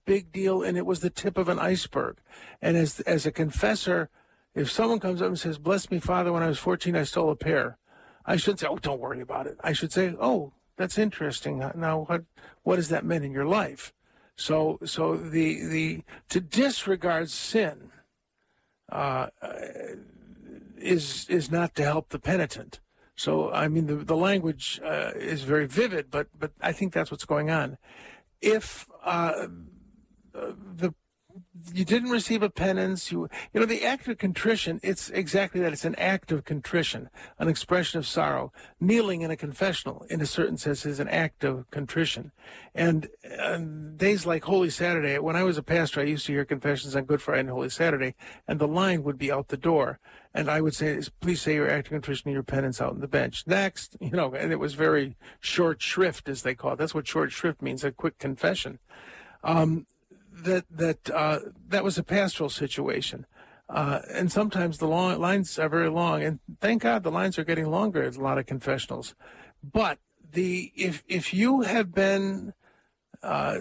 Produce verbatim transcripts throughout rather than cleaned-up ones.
big deal, and it was the tip of an iceberg. And as as a confessor, if someone comes up and says, "Bless me, Father, when I was fourteen, I stole a pear," I should say, "Oh, don't worry about it." I should say, "Oh, that's interesting. Now, what what has that meant in your life?" So, so the the to disregard sin uh, is is not to help the penitent. So, I mean, the the language uh, is very vivid, but but I think that's what's going on. If uh, the you didn't receive a penance, you you know, the act of contrition, it's exactly that. It's an act of contrition, an expression of sorrow. Kneeling in a confessional, in a certain sense, is an act of contrition. And uh, days like Holy Saturday, when I was a pastor, I used to hear confessions on Good Friday and Holy Saturday, and the line would be out the door. And I would say, please say your act of contrition and your penance out on the bench. Next, you know, and it was very short shrift, as they call it. That's what short shrift means, a quick confession. Um, that that uh, that was a pastoral situation. Uh, and sometimes the long, lines are very long, and thank God the lines are getting longer at a lot of confessionals. But the if if you have been uh,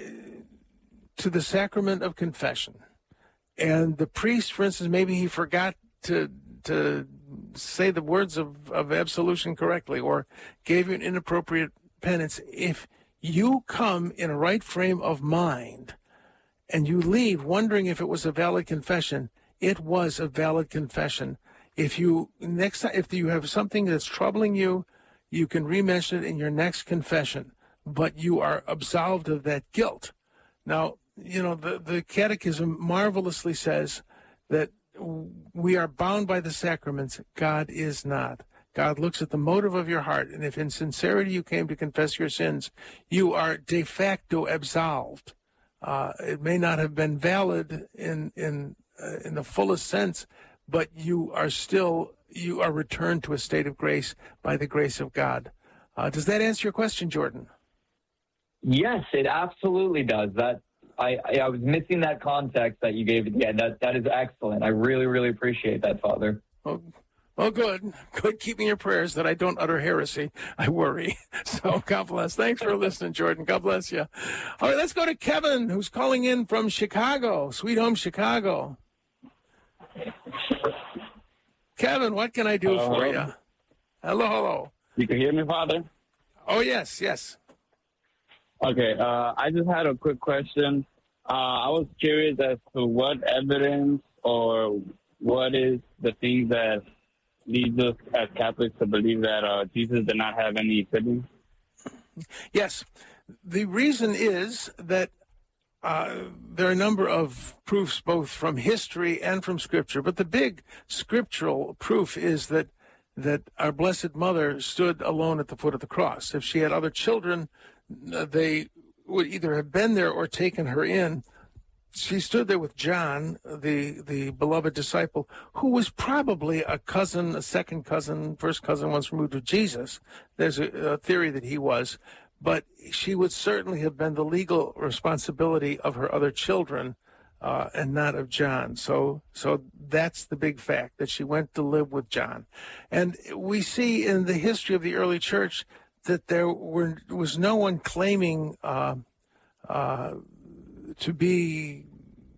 to the sacrament of confession, and the priest, for instance, maybe he forgot to to say the words of, of absolution correctly, or gave you an inappropriate penance, if you come in a right frame of mind and you leave wondering if it was a valid confession, it was a valid confession. If you next time, if you have something that's troubling you, you can re-mention it in your next confession, but you are absolved of that guilt. Now, you know, the, the Catechism marvelously says that we are bound by the sacraments. God is not. God looks at the motive of your heart, and if in sincerity you came to confess your sins, you are de facto absolved. Uh, it may not have been valid in in uh, in the fullest sense, but you are still you are returned to a state of grace by the grace of God. Uh, does that answer your question, Jordan? Yes, it absolutely does. That I, I I was missing that context that you gave at the end. That that is excellent. I really really appreciate that, Father. Well, well, good. Good. Keep me your prayers that I don't utter heresy. I worry. So God bless. Thanks for listening, Jordan. God bless you. All right, let's go to Kevin, who's calling in from Chicago. Sweet home, Chicago. Kevin, what can I do hello, for hello. you? Hello, hello. You can hear me, Father? Oh, yes, yes. Okay, uh, I just had a quick question. Uh, I was curious as to what evidence or what is the thing that leads us as Catholics to believe that uh, Jesus did not have any siblings? Yes. The reason is that uh, there are a number of proofs both from history and from Scripture, but the big scriptural proof is that that our Blessed Mother stood alone at the foot of the cross. If she had other children, they would either have been there or taken her in. She stood there with John, the the beloved disciple, who was probably a cousin, a second cousin, first cousin once removed of Jesus. There's a, a theory that he was. But she would certainly have been the legal responsibility of her other children uh, and not of John. So so that's the big fact, that she went to live with John. And we see in the history of the early church that there were was no one claiming uh, uh, to be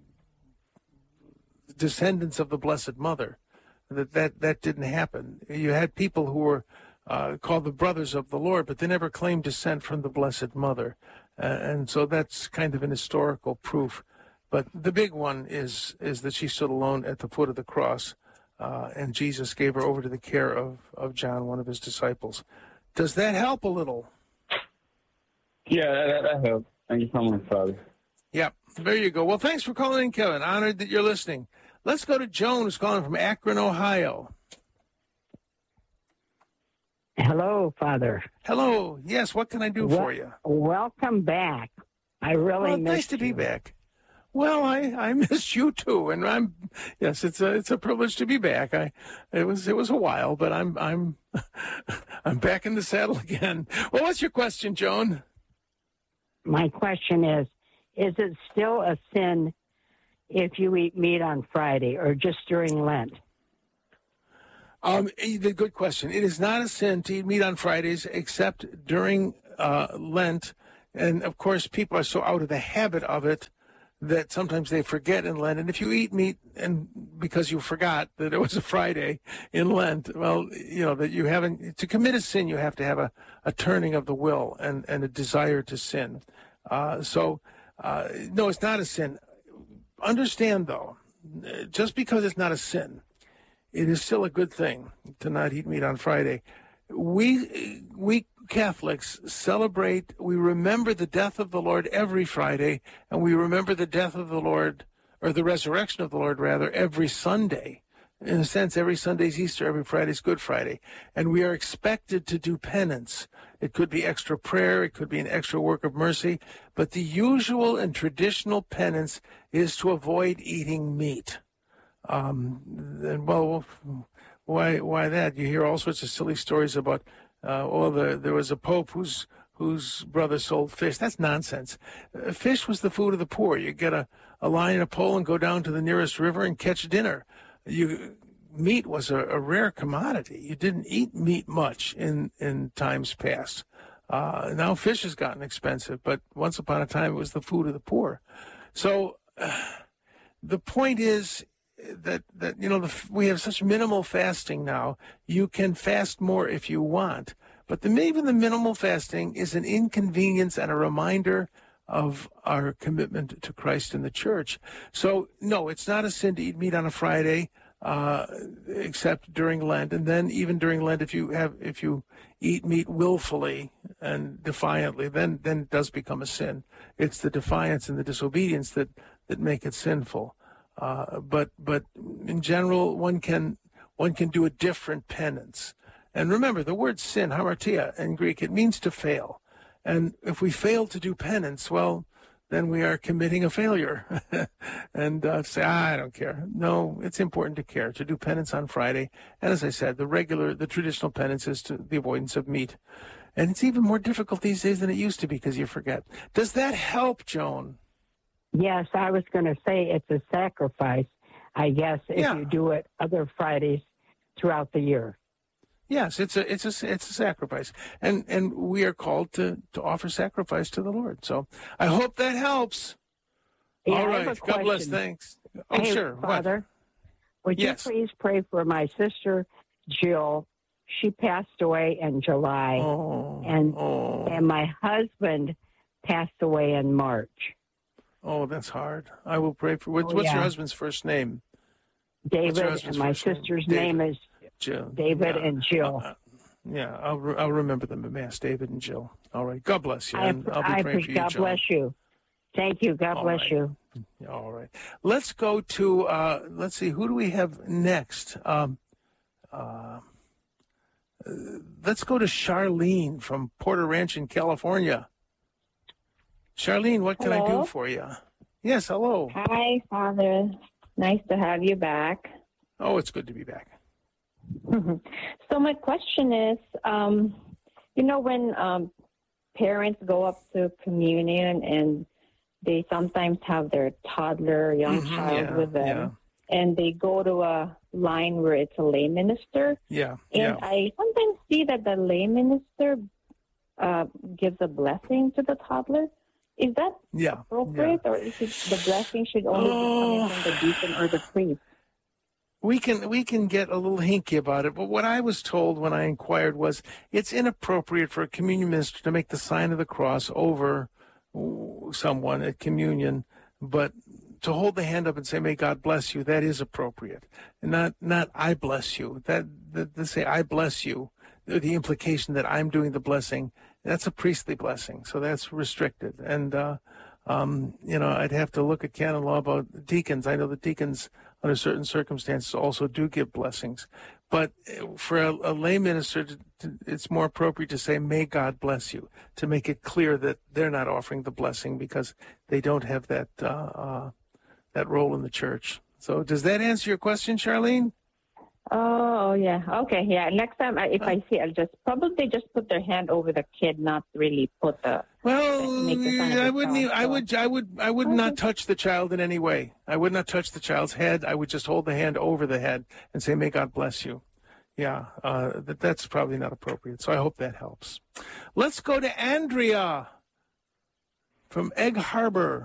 descendants of the Blessed Mother. That, that that didn't happen. You had people who were uh, called the Brothers of the Lord, but they never claimed descent from the Blessed Mother. Uh, and so that's kind of an historical proof. But the big one is is that she stood alone at the foot of the cross, uh, and Jesus gave her over to the care of, of John, one of his disciples. Does that help a little? Yeah, that, that helps. Thank you so much, Father. Yeah, there you go. Well, thanks for calling in, Kevin. Honored that you're listening. Let's go to Joan, who's calling from Akron, Ohio. Hello, Father. Hello. Yes, what can I do well, for you? Welcome back. I really well, missed nice to you. be back. Well, I, I missed you too, and I'm yes, it's a it's a privilege to be back. I it was it was a while, but I'm I'm I'm back in the saddle again. Well, what's your question, Joan? My question is: is it still a sin if you eat meat on Friday, or just during Lent? Um, the good question. It is not a sin to eat meat on Fridays, except during uh, Lent, and of course, people are so out of the habit of it that sometimes they forget in Lent. And if you eat meat and because you forgot that it was a Friday in Lent, well, you know, that you haven't, to commit a sin, you have to have a, a turning of the will and, and a desire to sin. Uh, so, uh, no, it's not a sin. Understand, though, just because it's not a sin, it is still a good thing to not eat meat on Friday. We, we Catholics celebrate, we remember the death of the Lord every Friday, and we remember the death of the Lord, or the resurrection of the Lord, rather, every Sunday. In a sense, every Sunday's Easter, every Friday's Good Friday. And we are expected to do penance. It could be extra prayer, it could be an extra work of mercy, but the usual and traditional penance is to avoid eating meat. Um, and, well, why why that? You hear all sorts of silly stories about, uh, oh, the, there was a pope whose whose brother sold fish. That's nonsense. Uh, fish was the food of the poor. You get a, a line and a pole and go down to the nearest river and catch dinner. You meat was a, a rare commodity. You didn't eat meat much in, in times past. Uh, now fish has gotten expensive, but once upon a time it was the food of the poor. So uh, the point is, that, that you know, the, we have such minimal fasting now. You can fast more if you want, but the, even the minimal fasting is an inconvenience and a reminder of our commitment to Christ and the church. So, no, it's not a sin to eat meat on a Friday, uh, except during Lent. And then even during Lent, if you have, if you eat meat willfully and defiantly, then, then it does become a sin. It's the defiance and the disobedience that, that make it sinful. Uh, but but in general, one can one can do a different penance. And remember, the word sin, hamartia, in Greek, it means to fail. And if we fail to do penance, well, then we are committing a failure. and uh, say, ah, I don't care. No, it's important to care, to do penance on Friday. And as I said, the regular, the traditional penance is to the avoidance of meat. And it's even more difficult these days than it used to be because you forget. Does that help, Joan? Yes, I was going to say it's a sacrifice, I guess, if Yeah. you do it other Fridays throughout the year. Yes, it's a it's a it's a sacrifice, and and we are called to to offer sacrifice to the Lord. So I hope that helps. Yeah, All I right, have a God bless. question. Thanks. Oh, Hey, sure. Father, would Yes. you please pray for my sister, Jill? She passed away in July, What? Oh, and oh, and my husband passed away in March. oh, that's hard. I will pray for. What's, Oh, what's your yeah. husband's first name? David, and husband's my first name? sister's David. name is Jill. David Yeah. and Jill. Uh, yeah, I'll re- I'll remember them at Mass, David and Jill. All right. God bless you. I, And I'll be I praying for you, God Joan. bless you. Thank you. God All bless right. you. All right. Let's go to, uh, let's see, who do we have next? Um, uh, uh, let's go to Charlene from Porter Ranch in California. Charlene, what can I Hello? do for you? Yes, hello. Hi, Father. Nice to have you back. Oh, it's good to be back. So my question is, um, you know, when um, parents go up to communion and they sometimes have their toddler, young Mhm, child yeah, with them, yeah. and they go to a line where it's a lay minister, Yeah, and yeah. I sometimes see that the lay minister uh, gives a blessing to the toddler. Is that Yeah. appropriate, or is it the blessing should only Oh. be coming from the deacon or the priest? We can we can get a little hinky about it, but what I was told when I inquired was it's inappropriate for a communion minister to make the sign of the cross over someone at communion, but to hold the hand up and say, "May God bless you," that is appropriate, and not not "I bless you." That, that to say "I bless you," the implication that I'm doing the blessing, that's a priestly blessing, so that's restricted. And uh, um, you know, I'd have to look at canon law about deacons. I know the deacons, under certain circumstances, also do give blessings. But for a, a lay minister, to, to, it's more appropriate to say, "May God bless you," to make it clear that they're not offering the blessing because they don't have that uh, uh, that role in the church. So does that answer your question, Charlene? Oh, yeah. Okay, yeah. Next time, I, if I see, I'll just probably just put their hand over the kid, not really put the. Well, make the sign of I the wouldn't. cross, Even, I so- would. I would. I would not touch the child in any way. I would not touch the child's head. I would just hold the hand over the head and say, "May God bless you." Yeah, uh, that that's probably not appropriate. So I hope that helps. Let's go to Andrea from Egg Harbor.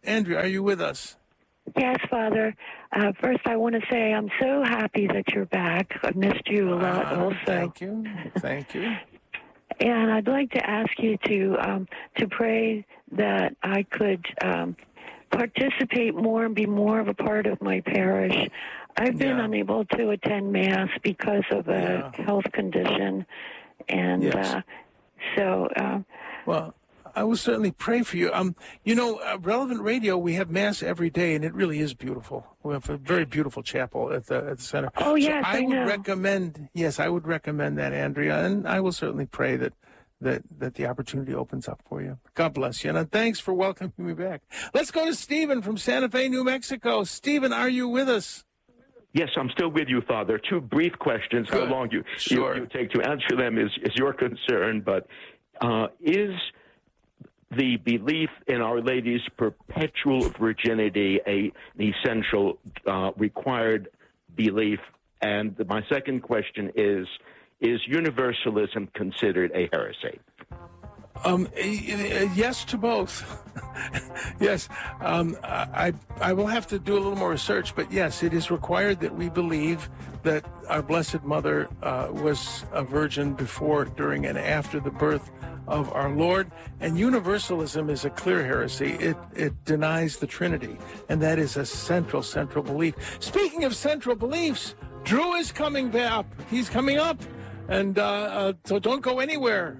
Andrea, are you with us? Yes, Father. Uh, first, I want to say I'm so happy that you're back. I missed you a lot Uh, also. Thank you. Thank you. And I'd like to ask you to um, to pray that I could um, participate more and be more of a part of my parish. I've been Yeah. unable to attend Mass because of a Yeah. health condition. And Yes. uh, so... Uh, Well, I will certainly pray for you. Um, you know, uh, Relevant Radio, we have Mass every day, and it really is beautiful. We have a very beautiful chapel at the at the center. Oh, yes, so I, I would know. recommend, yes, I would recommend that, Andrea, and I will certainly pray that, that, that the opportunity opens up for you. God bless you, and thanks for welcoming me back. Let's go to Stephen from Santa Fe, New Mexico. Stephen, are you with us? Yes, I'm still with you, Father. Two brief questions. Good. How long you, Sure. you, you take to answer them is, is your concern, but uh, is the belief in Our Lady's perpetual virginity a, an essential uh, required belief? And my second question is, is universalism considered a heresy? Um, yes to both. Yes, um, I I will have to do a little more research, but yes, it is required that we believe that our Blessed Mother uh, was a virgin before, during, and after the birth of our Lord. And universalism is a clear heresy. It it denies the Trinity, and that is a central central belief. Speaking of central beliefs, Drew is coming back. He's coming up, and uh, uh, so don't go anywhere.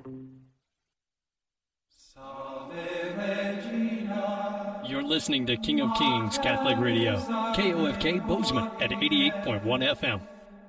You're listening to King of Kings Catholic Radio, K O F K Bozeman at eighty-eight point one F M.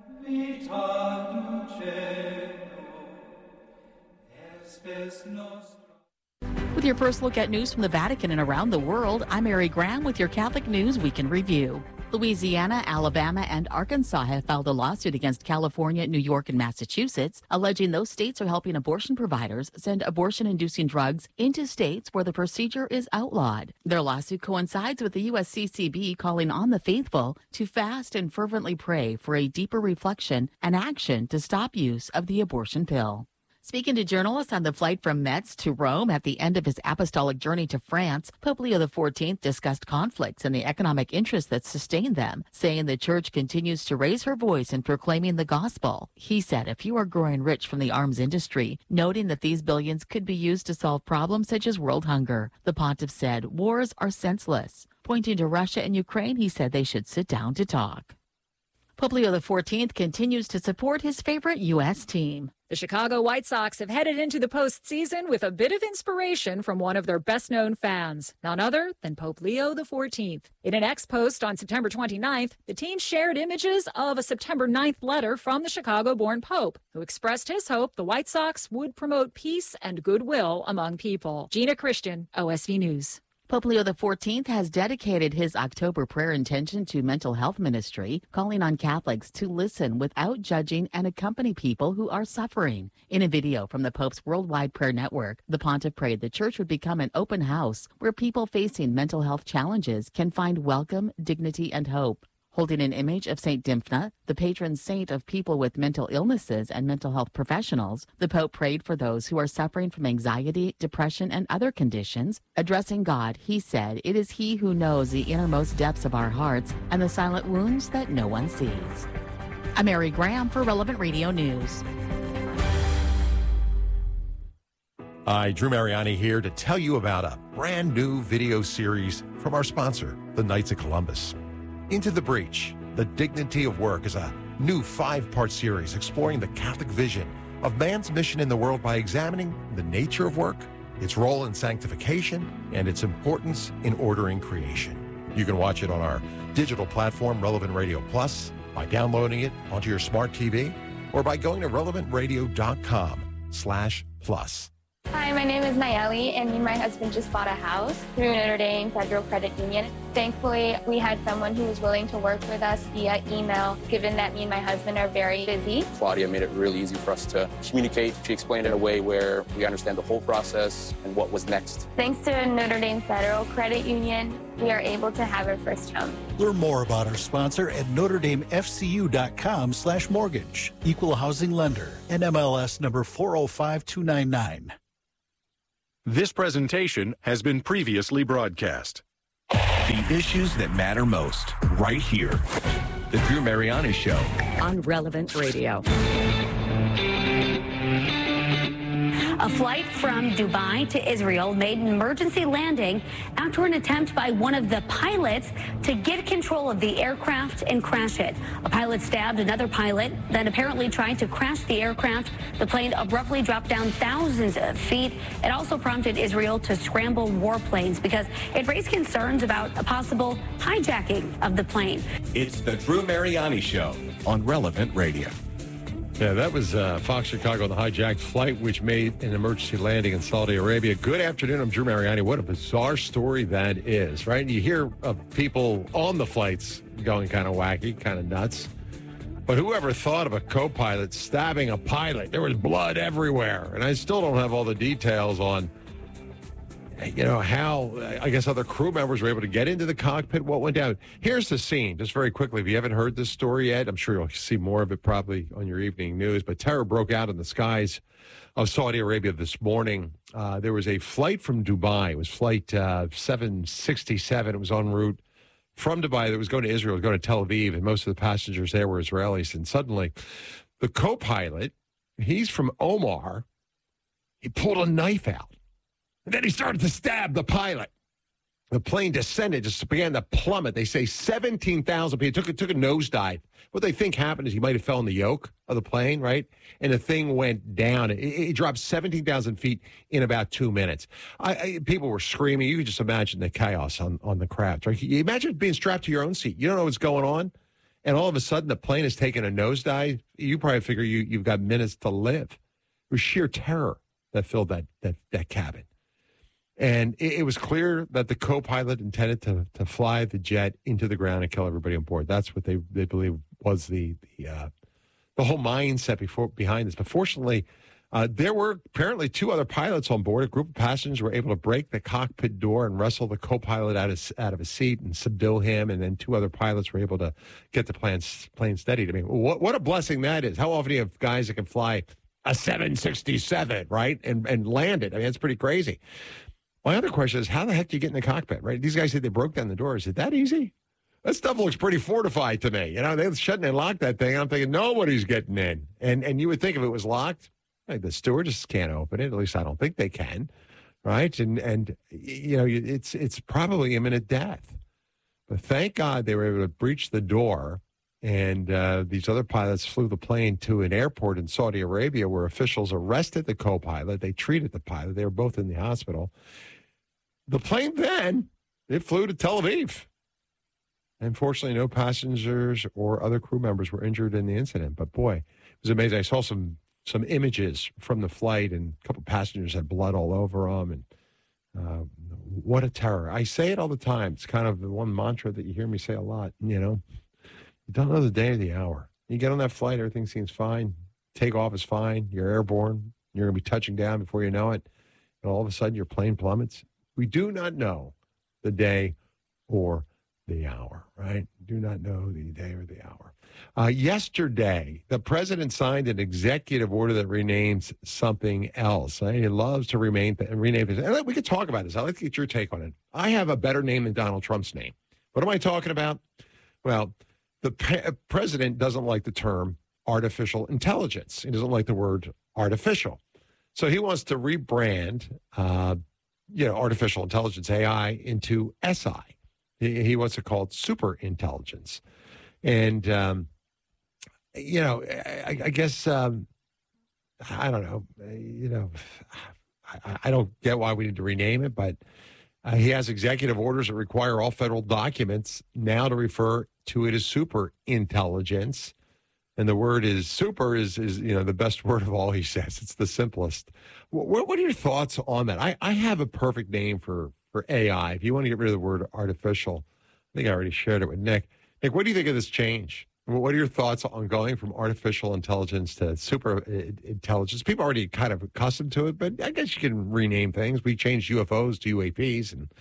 With your first look at news from the Vatican and around the world, I'm Mary Graham with your Catholic News Week in Review. Louisiana, Alabama, and Arkansas have filed a lawsuit against California, New York, and Massachusetts, alleging those states are helping abortion providers send abortion-inducing drugs into states where the procedure is outlawed. Their lawsuit coincides with the U S C C B calling on the faithful to fast and fervently pray for a deeper reflection and action to stop use of the abortion pill. Speaking to journalists on the flight from Metz to Rome at the end of his apostolic journey to France, Pope Leo the fourteenth discussed conflicts and the economic interests that sustain them, saying the church continues to raise her voice in proclaiming the gospel. He said a few are growing rich from the arms industry, noting that these billions could be used to solve problems such as world hunger. The pontiff said wars are senseless. Pointing to Russia and Ukraine, he said they should sit down to talk. Pope Leo the fourteenth continues to support his favorite U S team. The Chicago White Sox have headed into the postseason with a bit of inspiration from one of their best-known fans, none other than Pope Leo the fourteenth. In an ex-post on September twenty-ninth, the team shared images of a September ninth letter from the Chicago-born Pope, who expressed his hope the White Sox would promote peace and goodwill among people. Gina Christian, O S V News. Pope Leo the fourteenth has dedicated his October prayer intention to mental health ministry, calling on Catholics to listen without judging and accompany people who are suffering. In a video from the Pope's Worldwide Prayer Network, the pontiff prayed the church would become an open house where people facing mental health challenges can find welcome, dignity, and hope. Holding an image of Saint Dymphna, the patron saint of people with mental illnesses and mental health professionals, the Pope prayed for those who are suffering from anxiety, depression, and other conditions. Addressing God, he said, "It is He who knows the innermost depths of our hearts and the silent wounds that no one sees." I'm Mary Graham for Relevant Radio News. Hi, Drew Mariani here to tell you about a brand new video series from our sponsor, the Knights of Columbus. Into the Breach, The Dignity of Work is a new five-part series exploring the Catholic vision of man's mission in the world by examining the nature of work, its role in sanctification, and its importance in ordering creation. You can watch it on our digital platform, Relevant Radio Plus, by downloading it onto your smart T V, or by going to relevant radio dot com slash plus. Hi, my name is Nayeli, and me and my husband just bought a house through Notre Dame Federal Credit Union. Thankfully, we had someone who was willing to work with us via email, given that me and my husband are very busy. Claudia made it really easy for us to communicate. She explained it in a way where we understand the whole process and what was next. Thanks to Notre Dame Federal Credit Union, we are able to have our first home. Learn more about our sponsor at notre dame f c u dot com slash mortgage. Equal housing lender. N M L S number four oh five two nine nine. This presentation has been previously broadcast. The issues that matter most, right here. The Drew Mariani Show. On Relevant Radio. A flight from Dubai to Israel made an emergency landing after an attempt by one of the pilots to get control of the aircraft and crash it. A pilot stabbed another pilot, then apparently tried to crash the aircraft. The plane abruptly dropped down thousands of feet. It also prompted Israel to scramble warplanes because it raised concerns about a possible hijacking of the plane. It's the Drew Mariani Show on Relevant Radio. Yeah, that was uh, Fox Chicago, the hijacked flight, which made an emergency landing in Saudi Arabia. Good afternoon. I'm Drew Mariani. What a bizarre story that is, right? You hear of people on the flights going kind of wacky, kind of nuts. But whoever thought of a co-pilot stabbing a pilot? There was blood everywhere. And I still don't have all the details on, you know, how, I guess, other crew members were able to get into the cockpit, what went down. Here's the scene, just very quickly. If you haven't heard this story yet, I'm sure you'll see more of it probably on your evening news. But terror broke out in the skies of Saudi Arabia this morning. Uh, there was a flight from Dubai. It was flight uh, seven sixty-seven. It was en route from Dubai that was going to Israel, going to Tel Aviv, and most of the passengers there were Israelis. And suddenly, the co-pilot, he's from Omar, he pulled a knife out. And then he started to stab the pilot. The plane descended, just began to plummet. They say seventeen thousand people. It took, it took a nosedive. What they think happened is he might have fell in the yoke of the plane, right? And the thing went down. It, it dropped seventeen thousand feet in about two minutes. I, I, people were screaming. You could just imagine the chaos on, on the craft, right? You imagine being strapped to your own seat. You don't know what's going on. And all of a sudden, the plane is taking a nosedive. You probably figure you, you've got minutes to live. It was sheer terror that filled that, that, that cabin. And it, it was clear that the co-pilot intended to to fly the jet into the ground and kill everybody on board. That's what they, they believe was the the, uh, the whole mindset before behind this. But fortunately, uh, there were apparently two other pilots on board. A group of passengers were able to break the cockpit door and wrestle the co-pilot out of out of his seat and subdue him. And then two other pilots were able to get the plane plane steady. I mean, what what a blessing that is! How often do you have guys that can fly a seven sixty-seven, right, and and land it? I mean, it's pretty crazy. My other question is, how the heck do you get in the cockpit, right? These guys said they broke down the door. Is it that easy? That stuff looks pretty fortified to me. You know, they shut and they locked that thing. I'm thinking, nobody's getting in. And and you would think if it was locked, like the stewardess can't open it. At least I don't think they can, right? And, and you know, it's it's probably imminent death. But thank God they were able to breach the door. And uh, these other pilots flew the plane to an airport in Saudi Arabia where officials arrested the co-pilot. They treated the pilot. They were both in the hospital. The plane then, it flew to Tel Aviv. Unfortunately, no passengers or other crew members were injured in the incident. But boy, it was amazing. I saw some some images from the flight, and a couple of passengers had blood all over them. And uh, what a terror. I say it all the time. It's kind of the one mantra that you hear me say a lot, you know. You don't know the day or the hour. You get on that flight, everything seems fine. Takeoff is fine. You're airborne. You're going to be touching down before you know it. And all of a sudden, your plane plummets. We do not know the day or the hour, right? Do not know the day or the hour. Uh, yesterday, the president signed an executive order that renames something else. Right? He loves to remain rename it. And we could talk about this. I'd like to get your take on it. I have a better name than Donald Trump's name. What am I talking about? Well, the pe- president doesn't like the term artificial intelligence. He doesn't like the word artificial. So he wants to rebrand, uh, you know, artificial intelligence, A I, into S I. He, he wants to call it super intelligence. And, um, you know, I, I guess, um, I don't know, you know, I, I don't get why we need to rename it, but uh, he has executive orders that require all federal documents now to refer to it as super intelligence. And the word is super is, is, you know, the best word of all, he says. It's the simplest. What, what are your thoughts on that? I, I have a perfect name for, for A I. If you want to get rid of the word artificial, I think I already shared it with Nick. Nick, what do you think of this change? What are your thoughts on going from artificial intelligence to super intelligence? People are already kind of accustomed to it, but I guess you can rename things. We changed U F Os to U A Ps, and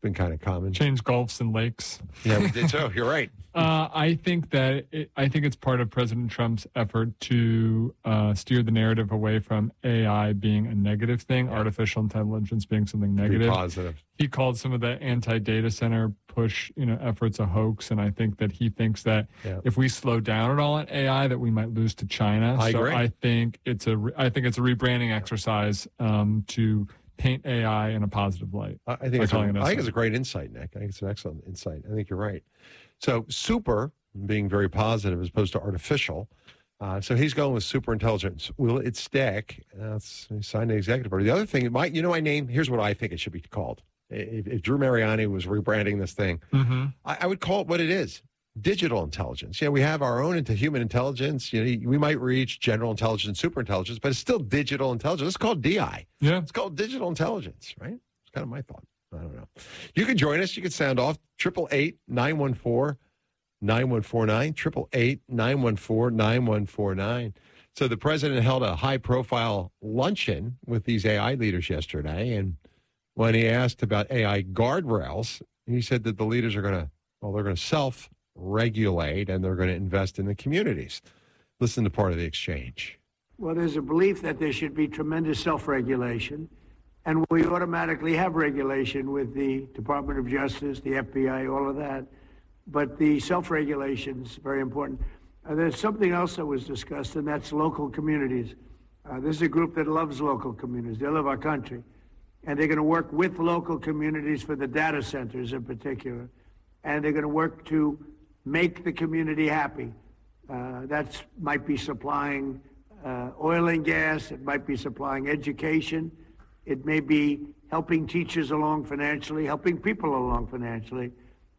been kind of common. Change gulfs and lakes. Yeah, we did so. You're right. Uh, I think that it, I think it's part of President Trump's effort to uh, steer the narrative away from A I being a negative thing, yeah. artificial intelligence being something negative. Be positive. He called some of the anti-data center push, you know, efforts a hoax, and I think that he thinks that yeah. if we slow down at all at A I, that we might lose to China. I so agree. I think it's a I think it's a rebranding exercise um, to paint A I in a positive light. I think, it's a, I think it's a great insight, Nick. I think it's an excellent insight. I think you're right. So super, being very positive as opposed to artificial. Uh, so he's going with super intelligence. Will it stick? That's he signed the executive order. The other thing, my, you know my name? Here's what I think it should be called. If, if Drew Mariani was rebranding this thing, mm-hmm. I, I would call it what it is. Digital intelligence. Yeah, we have our own into human intelligence. You know, we might reach general intelligence, super intelligence, but it's still digital intelligence. It's called D I. Yeah. It's called digital intelligence, right? It's kind of my thought. I don't know. You can join us. You can sound off. Triple eight nine one four nine one four nine. Triple eight nine one four nine one four nine. So the president held a high-profile luncheon with these A I leaders yesterday, and when he asked about A I guardrails, he said that the leaders are going to, well, they're going to self-regulate and they're going to invest in the communities. Listen to part of the exchange. Well, there's a belief that there should be tremendous self-regulation, and we automatically have regulation with the Department of Justice, the F B I, all of that. But the self-regulation is very important. Uh, there's something else that was discussed, and that's local communities. Uh, this is a group that loves local communities. They love our country. And they're going to work with local communities for the data centers in particular. And they're going to work to make the community happy. Uh, that might be supplying uh, oil and gas. It might be supplying education. It may be helping teachers along financially, helping people along financially.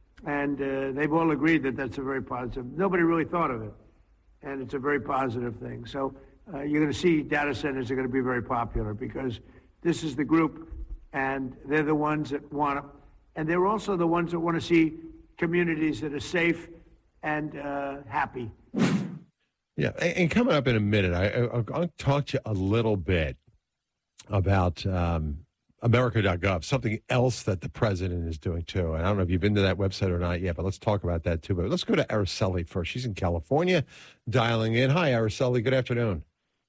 And uh, they've all agreed that that's a very positive. Nobody really thought of it. And it's a very positive thing. So uh, you're going to see data centers are going to be very popular because this is the group, and they're the ones that want to. And they're also the ones that want to see communities that are safe and uh, happy. Yeah, and, and coming up in a minute, I, I, I'll, I'll talk to you a little bit about um, America dot gov, something else that the president is doing too. And I don't know if you've been to that website or not yet, but let's talk about that too. But let's go to Araceli first. She's in California, dialing in. Hi, Araceli. Good afternoon.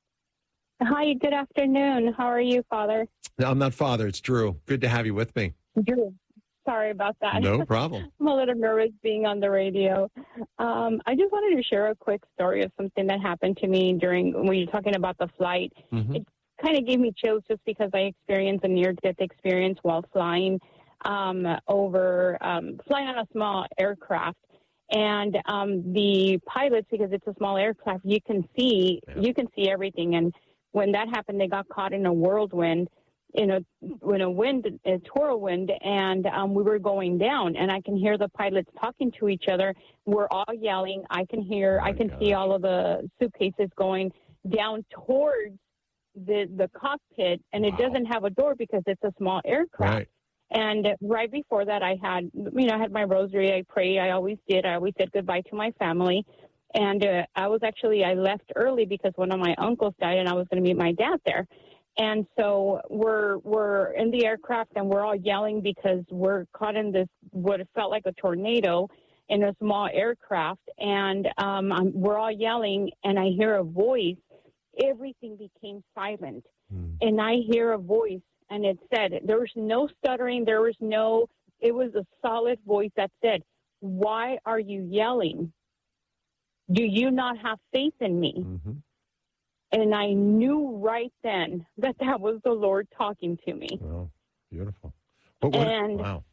Hi, good afternoon. How are you, Father? No, I'm not Father. It's Drew. Good to have you with me. Drew. Sorry about that. No problem. I'm a little nervous being on the radio. Um, I just wanted to share a quick story of something that happened to me during when you're talking about the flight. Mm-hmm. It kind of gave me chills just because I experienced a near-death experience while flying um, over, um, flying on a small aircraft. And um, the pilots, because it's a small aircraft, you can see yeah. you can see everything. And when that happened, they got caught in a whirlwind, in a in a wind, a whirlwind, and um, we were going down. And I can hear the pilots talking to each other. We're all yelling. I can hear, oh I can gosh. see all of the suitcases going down towards the the cockpit, and it wow. doesn't have a door because it's a small aircraft. Right. And right before that, I had, you know, I had my rosary. I prayed. I always did. I always said goodbye to my family. And uh, I was actually, I left early because one of my uncles died, and I was going to meet my dad there. And so we're we're in the aircraft, and we're all yelling because we're caught in this what it felt like a tornado in a small aircraft, and um, I'm, we're all yelling, and I hear a voice. Everything became silent, mm. and I hear a voice, and it said, there was no stuttering, there was no, it was a solid voice that said, "Why are you yelling? Do you not have faith in me?" Mm-hmm. And I knew right then that that was the Lord talking to me. Wow, beautiful. But what, and wow.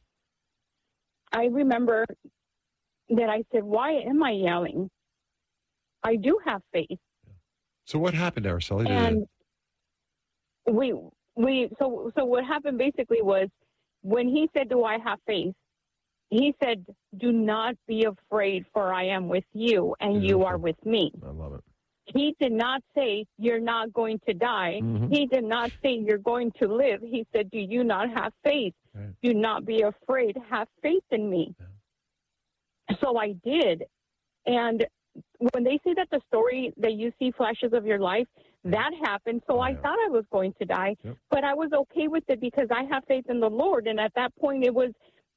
I remember that I said, "Why am I yelling? I do have faith." So what happened, Araceli? And we, we, so, so what happened basically was when he said, "Do I have faith?" He said, "Do not be afraid, for I am with you, and Beautiful. You are with me." I love it. He did not say, "You're not going to die." Mm-hmm. He did not say, "You're going to live." He said, "Do you not have faith? Right. Do not be afraid. Have faith in me." Yeah. So I did. And when they say that the story that you see flashes of your life, that happened. So oh, I yeah. thought I was going to die, yep. but I was okay with it because I have faith in the Lord. And at that point, it was,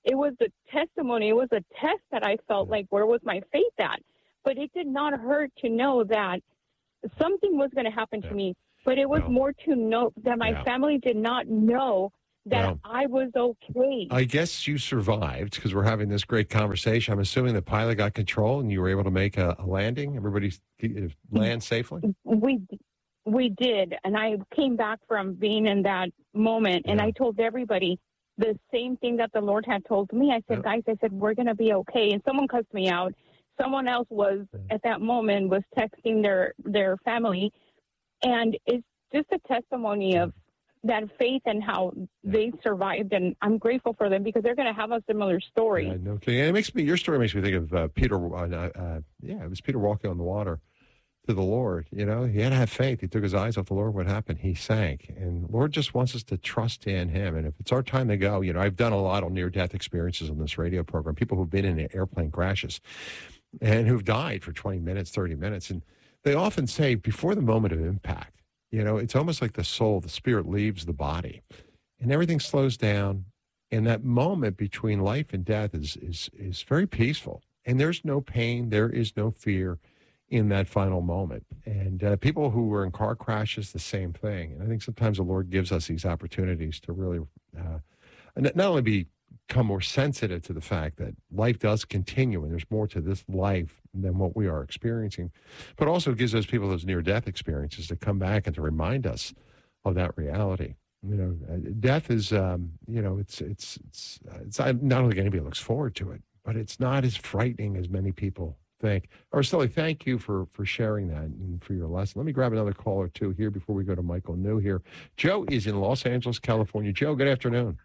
it was a testimony. It was a test that I felt like, where was my faith at? But it did not hurt to know that something was going to happen yeah. to me. But it was no. more to know that my yeah. family did not know that well, I was okay. I guess you survived because we're having this great conversation. I'm assuming the pilot got control and you were able to make a, a landing. Everybody land safely? We we did. And I came back from being in that moment, and yeah. I told everybody the same thing that the Lord had told me. I said, yeah. guys, I said, we're going to be okay. And someone cussed me out. Someone else was, yeah. at that moment, was texting their, their family. And it's just a testimony of that faith and how they survived, and I'm grateful for them because they're going to have a similar story. Yeah, no kidding. And it makes me, your story makes me think of uh, Peter. Uh, uh, yeah, it was Peter walking on the water to the Lord. You know, he had to have faith. He took his eyes off the Lord. What happened? He sank. And the Lord just wants us to trust in Him. And if it's our time to go, you know, I've done a lot of near-death experiences on this radio program. People who've been in airplane crashes and who've died for twenty minutes, thirty minutes, and they often say before the moment of impact. You know, it's almost like the soul, the spirit leaves the body, and everything slows down. And that moment between life and death is is is very peaceful. And there's no pain, there is no fear in that final moment. And uh, people who were in car crashes, the same thing. And I think sometimes the Lord gives us these opportunities to really uh, not only be become more sensitive to the fact that life does continue and there's more to this life than what we are experiencing, but also gives those people those near-death experiences to come back and to remind us of that reality. You know, death is, um, you know, it's, it's, it's, it's not only anybody looks forward to it, but it's not as frightening as many people think. Araceli, thank you for, for sharing that and for your lesson. Let me grab another call or two here before we go to Michael New here. Joe is in Los Angeles, California. Joe, good afternoon.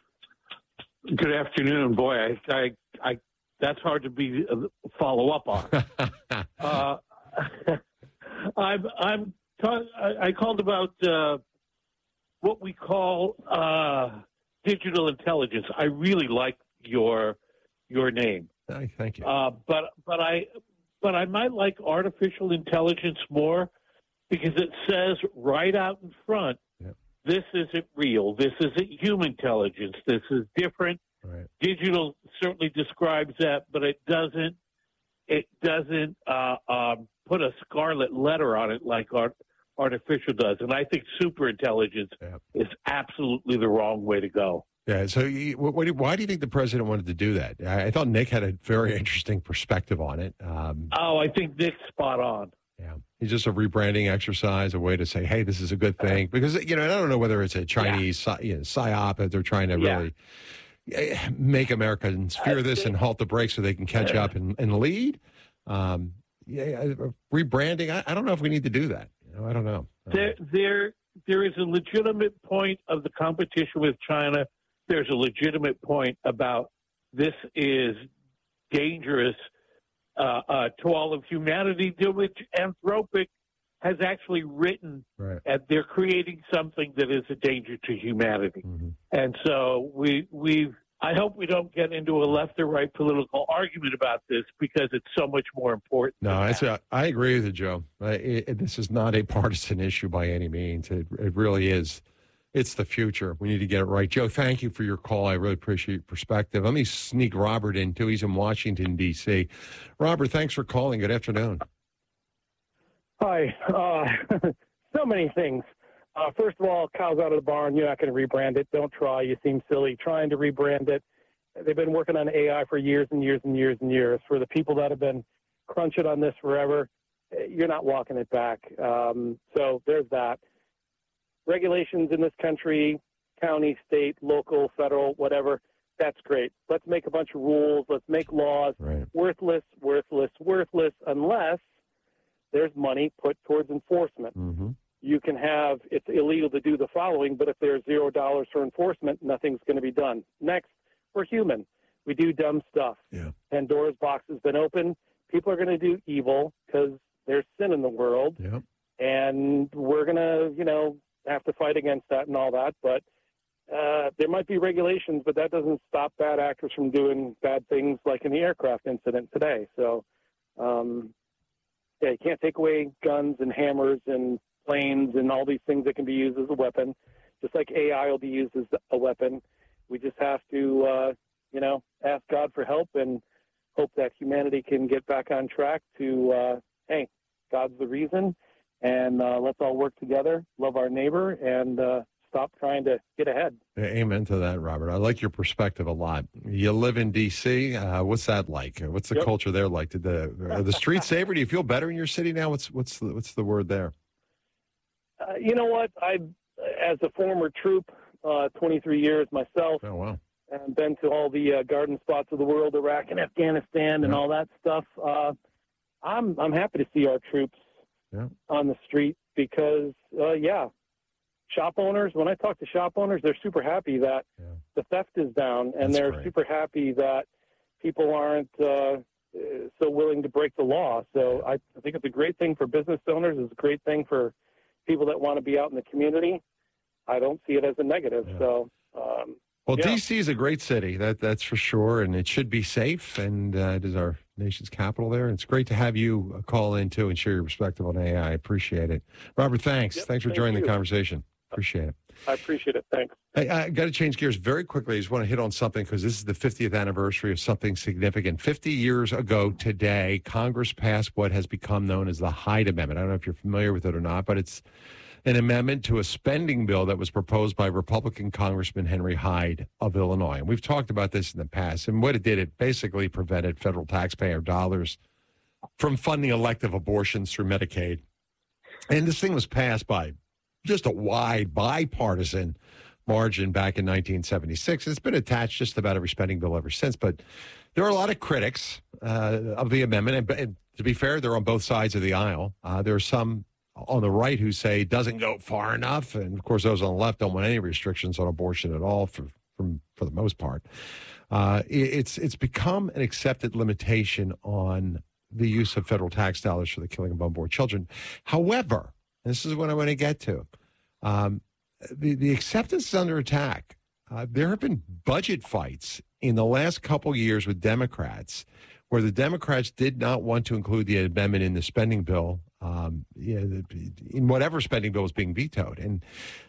Good afternoon, boy. I, I, I that's hard to be uh, follow up on. uh, I'm, I'm, ta- I called about uh, what we call uh, digital intelligence. I really like your your name. Thank you. Uh, but but I but I might like artificial intelligence more because it says right out in front. Yep. This isn't real. This isn't human intelligence. This is different. Right. Digital certainly describes that, but it doesn't. It doesn't uh, um, put a scarlet letter on it like art, artificial does. And I think super intelligence yeah. is absolutely the wrong way to go. Yeah. So, you, what, what, why do you think the president wanted to do that? I, I thought Nick had a very interesting perspective on it. Um, oh, I think Nick's spot on. Yeah, it's just a rebranding exercise, a way to say, hey, this is a good thing. Because, you know, I don't know whether it's a Chinese yeah. you know, psyop that they're trying to yeah. really make Americans fear this and halt the brakes so they can catch up and, and lead. Um, yeah, rebranding, I, I don't know if we need to do that. You know, I don't know. There, there, there is a legitimate point of the competition with China. There's a legitimate point about this is dangerous Uh, uh, to all of humanity, to which Anthropic has actually written, right. and they're creating something that is a danger to humanity. Mm-hmm. And so we, we've, I hope we don't get into a left or right political argument about this because it's so much more important. No, it's a, I agree with you, Joe. Uh, it, it, this is not a partisan issue by any means. It, it really is. It's the future. We need to get it right. Joe, thank you for your call. I really appreciate your perspective. Let me sneak Robert in, too. He's in Washington, D C Robert, thanks for calling. Good afternoon. Hi. Uh, so many things. Uh, first of all, cow's out of the barn. You're not going to rebrand it. Don't try. You seem silly trying to rebrand it. They've been working on A I for years and years and years and years. For the people that have been crunching on this forever, you're not walking it back. Um, so there's that. Regulations in this country, county, state, local, federal, whatever, that's great. Let's make a bunch of rules. Let's make laws. Right. Worthless, worthless, worthless, unless there's money put towards enforcement. Mm-hmm. You can have, it's illegal to do the following, but if there's zero dollars for enforcement, nothing's going to be done. Next, we're human. We do dumb stuff. Yeah. Pandora's box has been opened. People are going to do evil because there's sin in the world. Yeah. And we're going to, you know, have to fight against that and all that, but uh, there might be regulations, but that doesn't stop bad actors from doing bad things like in the aircraft incident today. So, um, yeah, you can't take away guns and hammers and planes and all these things that can be used as a weapon, just like A I will be used as a weapon. We just have to uh, you know, ask God for help and hope that humanity can get back on track to, uh, hey, God's the reason, and uh, let's all work together, love our neighbor, and uh, stop trying to get ahead. Amen to that, Robert. I like your perspective a lot. You live in D C Uh, what's that like? What's the Yep. culture there like? Did the are the streets safer? Do you feel better in your city now? What's what's the, what's the word there? Uh, you know what? I, as a former troop, uh, twenty-three years myself, Oh wow. and been to all the uh, garden spots of the world, Iraq and Afghanistan, and Yeah. all that stuff. Uh, I'm I'm happy to see our troops Yeah. on the street because, uh, yeah, shop owners. When I talk to shop owners, they're super happy that the theft is down, and That's they're great. super happy that people aren't uh, uh, so willing to break the law. So I, I think it's a great thing for business owners. It's a great thing for people that want to be out in the community. I don't see it as a negative. So, um, Well, yeah. D C is a great city, that that's for sure, and it should be safe. And uh, it is our nation's capital there. And it's great to have you uh, call in too and share your perspective on A I. I appreciate it, Robert. Thanks. Yep, thanks for thank joining you. the conversation. Appreciate it. I appreciate it. Thanks. Hey, I got to change gears very quickly. I just want to hit on something because this is the fiftieth anniversary of something significant. fifty years ago today, Congress passed what has become known as the Hyde Amendment. I don't know if you're familiar with it or not, but it's an amendment to a spending bill that was proposed by Republican Congressman Henry Hyde of Illinois. And we've talked about this in the past. And what it did, it basically prevented federal taxpayer dollars from funding elective abortions through Medicaid. And this thing was passed by just a wide bipartisan margin back in nineteen seventy-six. It's been attached just about every spending bill ever since. But there are a lot of critics uh, of the amendment. And, and to be fair, they're on both sides of the aisle. Uh, there are some on the right who say it doesn't go far enough. And, of course, those on the left don't want any restrictions on abortion at all for, from, for the most part. Uh, it, it's, it's become an accepted limitation on the use of federal tax dollars for the killing of unborn children. However, this is what I want to get to. Um, the, the acceptance is under attack. Uh, there have been budget fights in the last couple years with Democrats where the Democrats did not want to include the amendment in the spending bill, um, you know, in whatever spending bill was being vetoed. And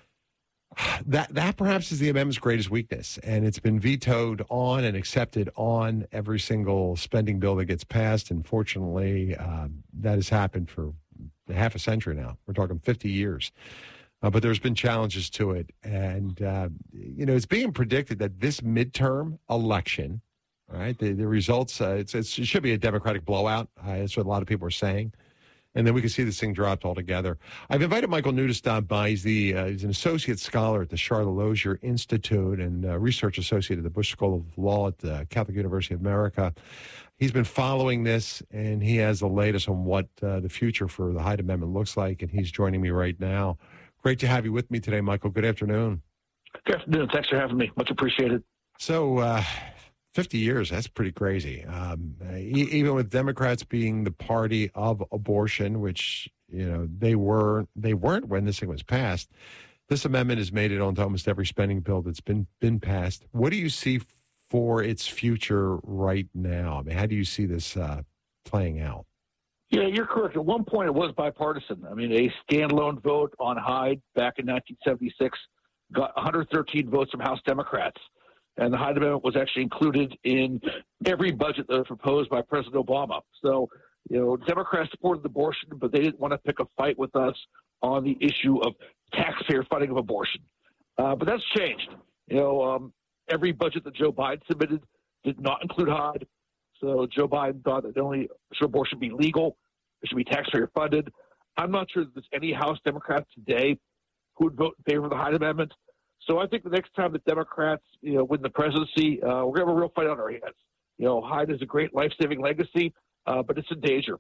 that that perhaps is the amendment's greatest weakness. And it's been vetoed on and accepted on every single spending bill that gets passed. And fortunately, um, that has happened for half a century now. We're talking fifty years. Uh, but there's been challenges to it. And, uh, you know, it's being predicted that this midterm election, all right, the, the results, uh, it's, it's, it should be a Democratic blowout. Uh, that's what a lot of people are saying. And then we can see this thing dropped altogether. I've invited Michael New to stop by. He's, the, uh, he's an associate scholar at the Charlotte Lozier Institute and uh, research associate at the Bush School of Law at the Catholic University of America. He's been following this, and he has the latest on what uh, the future for the Hyde Amendment looks like, and he's joining me right now. Great to have you with me today, Michael. Good afternoon. Good afternoon. Thanks for having me. Much appreciated. So, uh, fifty years, that's pretty crazy. Um, e- even with Democrats being the party of abortion, which, you know, they were, they weren't when this thing was passed, this amendment has made it onto almost every spending bill that's been, been passed. What do you see for its future right now? I mean, how do you see this uh, playing out? Yeah, you're correct. At one point, it was bipartisan. I mean, a standalone vote on Hyde back in nineteen seventy-six got one hundred thirteen votes from House Democrats. And the Hyde Amendment was actually included in every budget that was proposed by President Obama. So, you know, Democrats supported abortion, but they didn't want to pick a fight with us on the issue of taxpayer funding of abortion. Uh, but that's changed. You know, um, every budget that Joe Biden submitted did not include Hyde. So Joe Biden thought that not only should abortion be legal, it should be taxpayer funded. I'm not sure that there's any House Democrats today who would vote in favor of the Hyde Amendment. So I think the next time the Democrats, you know, win the presidency, uh, we're going to have a real fight on our hands. You know, Hyde is a great life-saving legacy, uh, but it's in danger.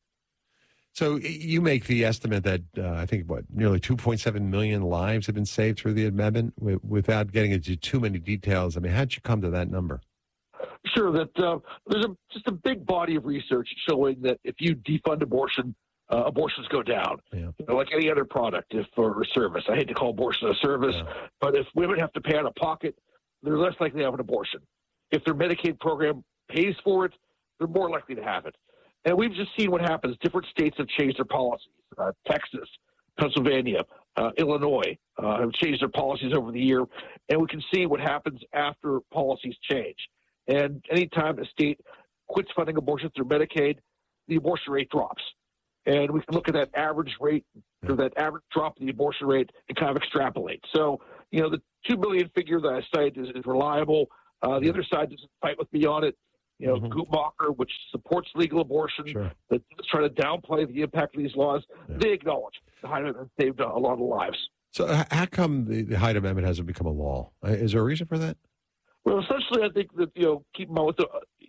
So you make the estimate that uh, I think, what, nearly two point seven million lives have been saved through the amendment w- without getting into too many details. I mean, how'd you come to that number? Sure, that uh, there's a, just a big body of research showing that if you defund abortion, uh, abortions go down. Yeah. You know, like any other product if or service. I hate to call abortion a service, yeah. but if women have to pay out of pocket, they're less likely to have an abortion. If their Medicaid program pays for it, they're more likely to have it. And we've just seen what happens. Different states have changed their policies. Uh, Texas, Pennsylvania, uh, Illinois uh, have changed their policies over the year, and we can see what happens after policies change. And anytime a state quits funding abortion through Medicaid, the abortion rate drops. And we can look at that average rate, or that average drop in the abortion rate, and kind of extrapolate. So, you know, the two million figure that I cite is, is reliable. Uh, the other side doesn't fight with me on it. You know, mm-hmm. Guttmacher, which supports legal abortion, sure. that's trying to downplay the impact of these laws, yeah. they acknowledge the Hyde Amendment saved a lot of lives. So how come the, the Hyde Amendment hasn't become a law? Is there a reason for that? Well, essentially, I think that, you know, keep in mind with the,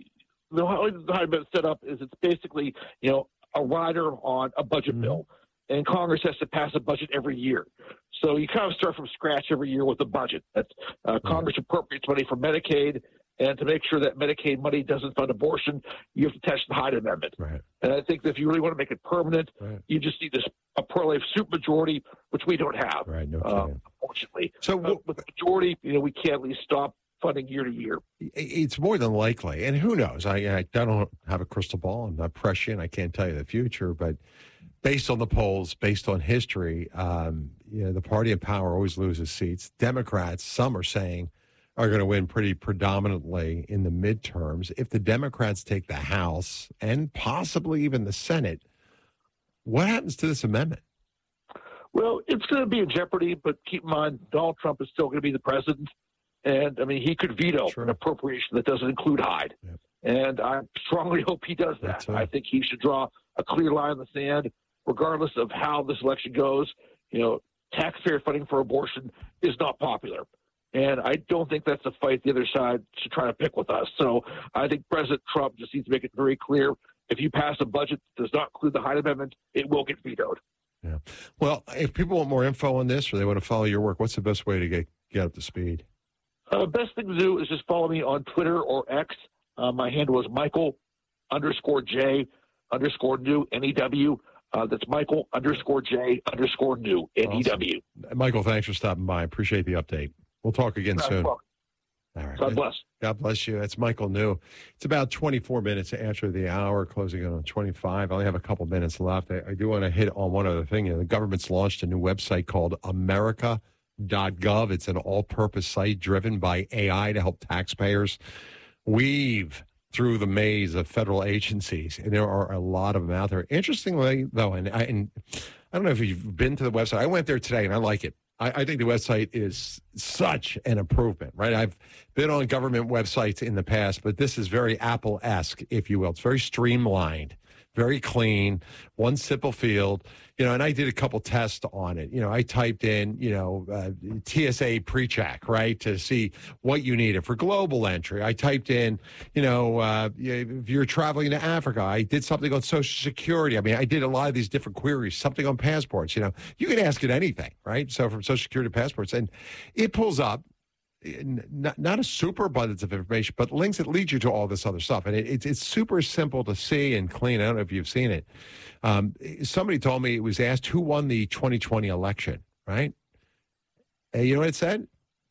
the Hyde Amendment set up is it's basically, you know, a rider on a budget mm-hmm. bill. And Congress has to pass a budget every year. So you kind of start from scratch every year with a budget. That's, uh, mm-hmm. Congress appropriates money for Medicaid. And to make sure that Medicaid money doesn't fund abortion, you have to test the Hyde Amendment. Right. And I think that if you really want to make it permanent, right. you just need this a pro-life supermajority, which we don't have, right, no uh, unfortunately. So uh, with the majority, you know, we can't at least stop funding year to year. It's more than likely, and who knows? I, I don't have a crystal ball. I'm not prescient. I can't tell you the future, but based on the polls, based on history, um, you know, the party in power always loses seats. Democrats, some are saying, are going to win pretty predominantly in the midterms. If the Democrats take the House and possibly even the Senate, what happens to this amendment? Well, it's going to be in jeopardy, but keep in mind, Donald Trump is still going to be the president. And, I mean, he could veto True. an appropriation that doesn't include Hyde. Yep. And I strongly hope he does that. I think he should draw a clear line in the sand, regardless of how this election goes. You know, taxpayer funding for abortion is not popular. And I don't think that's a fight the other side should try to pick with us. So I think President Trump just needs to make it very clear. If you pass a budget that does not include the Hyde Amendment, it will get vetoed. Yeah. Well, if people want more info on this or they want to follow your work, what's the best way to get, get up to speed? Uh, best thing to do is just follow me on Twitter or X. Uh, my handle is Michael underscore J underscore new, N E W. Uh, that's Michael underscore J underscore new, N E W. Awesome. Michael, thanks for stopping by. Appreciate the update. We'll talk again That's soon. Welcome. All right. God bless. God bless you. That's Michael New. It's about twenty-four minutes after the hour, closing in on twenty-five. I only have a couple minutes left. I, I do want to hit on one other thing. You know, the government's launched a new website called America dot gov. It's an all-purpose site driven by A I to help taxpayers weave through the maze of federal agencies. And there are a lot of them out there. Interestingly, though, and I, and I don't know if you've been to the website. I went there today, and I like it. I think the website is such an improvement, right? I've been on government websites in the past, but this is very Apple-esque, if you will. It's very streamlined, very clean, one simple field. You know, and I did a couple tests on it. You know, I typed in, you know, uh, T S A pre-check, right, to see what you needed for global entry. I typed in, you know, uh, if you're traveling to Africa. I did something on Social Security. I mean, I did a lot of these different queries, something on passports. You know, you can ask it anything, right? So from Social Security passports, and it pulls up not, not a super abundance of information, but links that lead you to all this other stuff. And it, it's it's super simple to see and clean. I don't know if you've seen it. Um, somebody told me it was asked who won the twenty twenty election, right? And you know what it said?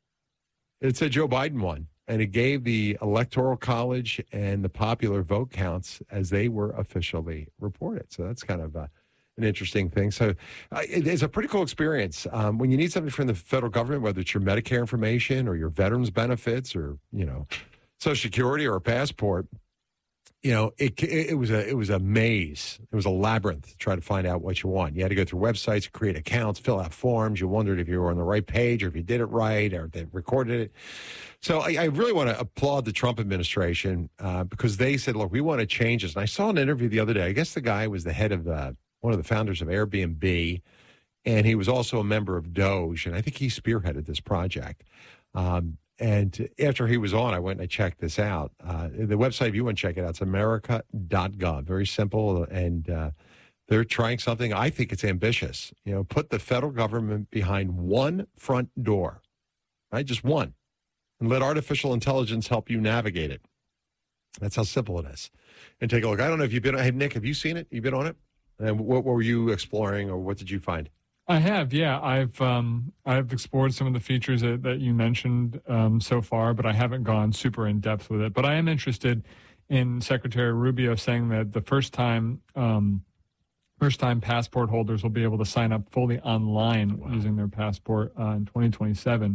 It said Joe Biden won. And it gave the Electoral College and the popular vote counts as they were officially reported. So that's kind of uh, an interesting thing. So uh, it, it's a pretty cool experience. Um, when you need something from the federal government, whether it's your Medicare information or your veterans benefits or, you know, Social Security or a passport, you know, it, it, it was a it was a maze. It was a labyrinth to try to find out what you want. You had to go through websites, create accounts, fill out forms. You wondered if you were on the right page or if you did it right or if they recorded it. So I, I really want to applaud the Trump administration uh, because they said, look, we want to change this. And I saw an interview the other day. I guess the guy was the head of the, one of the founders of Airbnb, and he was also a member of Doge. And I think he spearheaded this project. Um, And after he was on, I went and I checked this out. Uh, the website, if you want to check it out, it's America dot gov. Very simple, and uh, they're trying something. I think it's ambitious. You know, put the federal government behind one front door, right? Just one, and let artificial intelligence help you navigate it. That's how simple it is. And take a look. I don't know if you've been. Hey, Nick, have you seen it? You've been on it? And what, what were you exploring, or what did you find? I have, yeah. I've um, I've explored some of the features that, that you mentioned um, so far, but I haven't gone super in depth with it. But I am interested in Secretary Rubio saying that the first time um, first time passport holders will be able to sign up fully online wow. using their passport uh, in twenty twenty-seven.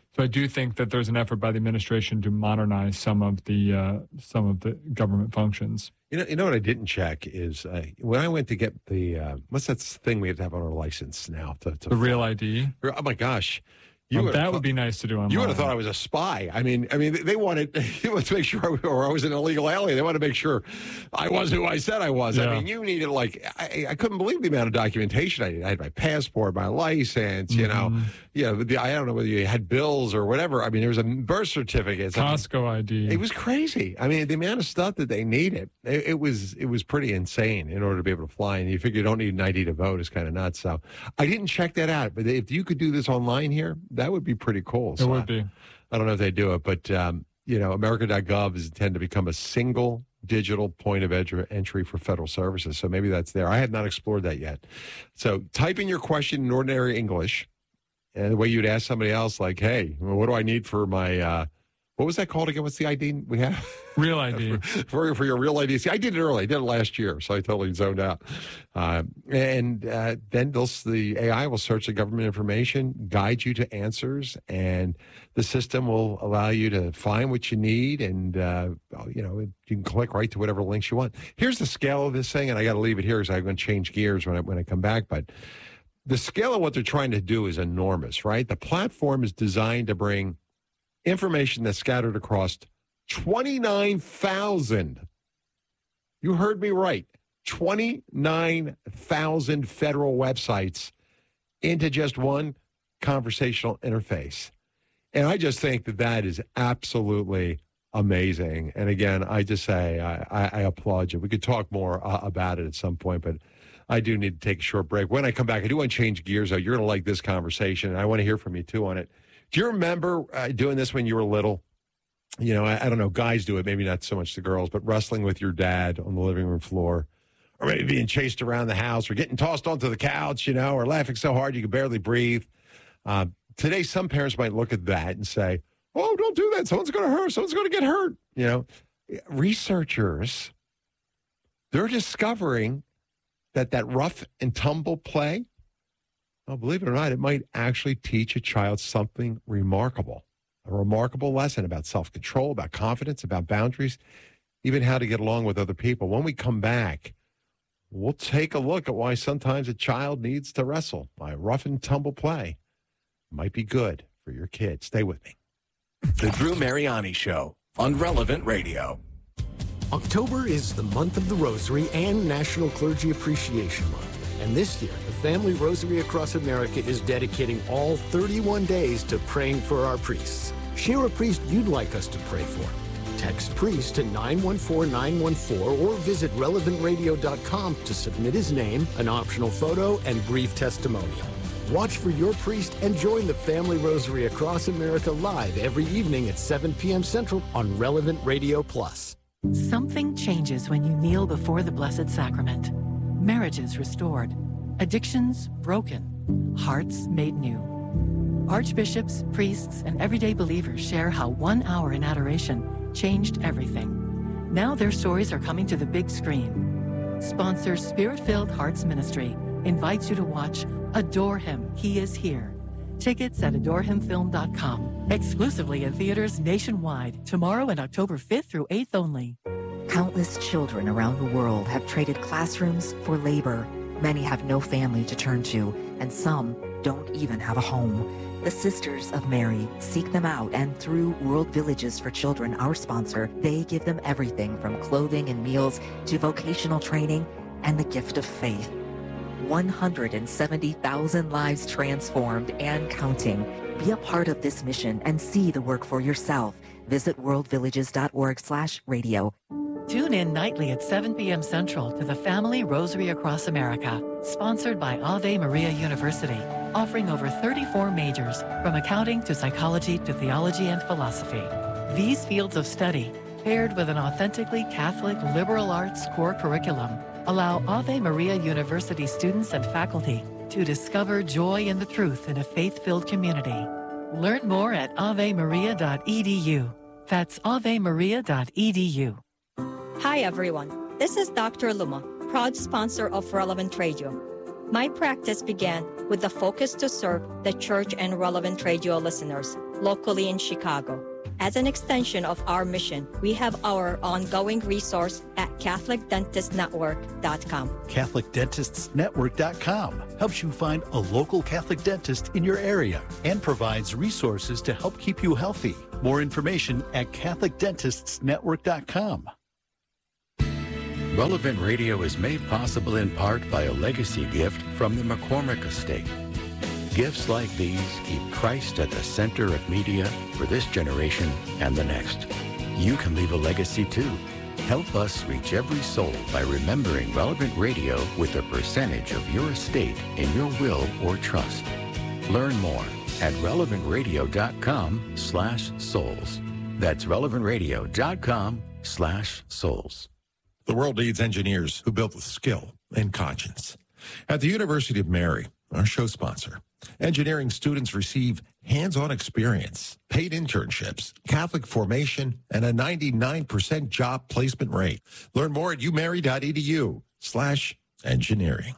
So I do think that there's an effort by the administration to modernize some of the uh, some of the government functions. You know, you know what I didn't check is uh, when I went to get the uh, what's that thing we have to have on our license now? To, to the real I D. Oh my gosh. You Um, that thought, would be nice to do online. You would have thought I was a spy. I mean, I mean, they wanted, they wanted to make sure I, or I was an illegal alien. They wanted to make sure I was who I said I was. Yeah. I mean, you needed like, I, I couldn't believe the amount of documentation I needed. I had my passport, my license, you know, Mhm. you know, the, I don't know whether you had bills or whatever. I mean, there was a birth certificate. Costco I D. It was crazy. I mean, the amount of stuff that they needed, it, it was it was pretty insane in order to be able to fly. And you figure you don't need an I D to vote is kind of nuts. So I didn't check that out. But if you could do this online here, that would be pretty cool. It So would I, be. I don't know if they do it, but um, you know, America dot gov is intended to become a single digital point of edu- entry for federal services. So maybe that's there. I have not explored that yet. So type in your question in ordinary English, and the way you'd ask somebody else, like, "Hey, what do I need for my?" Uh, what was that called again? What's the I D we have? Real I D. for, for, for your real I D. See, I did it early. I did it last year, so I totally zoned out. Uh, and uh, then they'll, the A I will search the government information, guide you to answers, and the system will allow you to find what you need, and uh, you know, you can click right to whatever links you want. Here's the scale of this thing, and I got to leave it here because I'm going to change gears when I when I come back, but. The scale of what they're trying to do is enormous, right? The platform is designed to bring information that's scattered across twenty-nine thousand. You heard me right. twenty-nine thousand federal websites into just one conversational interface. And I just think that that is absolutely amazing. And again, I just say I, I, I applaud you. We could talk more uh, about it at some point, but I do need to take a short break. When I come back, I do want to change gears, though. You're going to like this conversation, and I want to hear from you, too, on it. Do you remember uh, doing this when you were little? You know, I, I don't know, guys do it, maybe not so much the girls, but wrestling with your dad on the living room floor, or maybe being chased around the house, or getting tossed onto the couch, you know, or laughing so hard you could barely breathe. Uh, today, some parents might look at that and say, oh, don't do that. Someone's going to hurt. Someone's going to get hurt. You know, researchers, they're discovering that that rough and tumble play, well, believe it or not, it might actually teach a child something remarkable, a remarkable lesson about self-control, about confidence, about boundaries, even how to get along with other people. When we come back, we'll take a look at why sometimes a child needs to wrestle by rough and tumble play. Might be good for your kid. Stay with me. The Drew Mariani Show on Relevant Radio. October is the month of the Rosary and National Clergy Appreciation Month. And this year, the Family Rosary Across America is dedicating all thirty-one days to praying for our priests. Share a priest you'd like us to pray for. Text priest to nine one four nine one four or visit relevant radio dot com to submit his name, an optional photo, and brief testimonial. Watch for your priest and join the Family Rosary Across America live every evening at seven p.m. Central on Relevant Radio Plus. Something changes when you kneel before the Blessed Sacrament. Marriages restored, addictions broken, hearts made new. Archbishops, priests, and everyday believers share how one hour in adoration changed everything. Now their stories are coming to the big screen. Sponsor Spirit-Filled Hearts Ministry invites you to watch Adore Him, He is Here. Tickets at adore him film dot com. Exclusively in theaters nationwide. Tomorrow and October fifth through eighth only. Countless children around the world have traded classrooms for labor. Many have no family to turn to, and some don't even have a home. The Sisters of Mary seek them out, and through World Villages for Children, our sponsor, they give them everything from clothing and meals to vocational training and the gift of faith. one hundred seventy thousand lives transformed and counting. Be a part of this mission and see the work for yourself. Visit world villages dot org slash radio. Tune in nightly at seven p.m. Central to the Family Rosary Across America, sponsored by Ave Maria University, offering over thirty-four majors, from accounting to psychology to theology and philosophy. These fields of study, paired with an authentically Catholic liberal arts core curriculum, allow Ave Maria University students and faculty to discover joy in the truth in a faith-filled community. Learn more at ave maria dot e d u. That's ave maria dot e d u. Hi everyone, this is Doctor Luma, proud sponsor of Relevant Radio. My practice began with the focus to serve the church and Relevant Radio listeners. locally in Chicago. As an extension of our mission, we have our ongoing resource at Catholic Dentist Network dot com. Catholic Dentists Network dot com helps you find a local Catholic dentist in your area and provides resources to help keep you healthy. More information at Catholic Dentists Network dot com. Relevant Radio is made possible in part by a legacy gift from the McCormick Estate. Gifts like these keep Christ at the center of media for this generation and the next. You can leave a legacy too. Help us reach every soul by remembering Relevant Radio with a percentage of your estate in your will or trust. Learn more at relevant radio dot com slash souls. That's relevant radio dot com slash souls. The world needs engineers who build with skill and conscience. At the University of Mary, our show sponsor, engineering students receive hands-on experience, paid internships, Catholic formation, and a ninety-nine percent job placement rate. Learn more at umary.edu slash engineering.